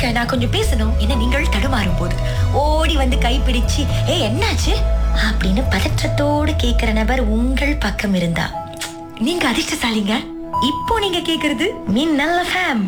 இருக்க, நான் கொஞ்சம் பேசணும் என நீங்கள் தடுமாறும் போது ஓடி வந்து கைப்பிடிச்சு என்னாச்சு அப்படின்னு பதற்றத்தோடு கேக்குற நபர் உங்கள் பக்கம் இருந்தா நீங்க அதிர்ஷ்டசாலிங்க. இப்போ நீங்க கேக்குறது மின்னல் FM.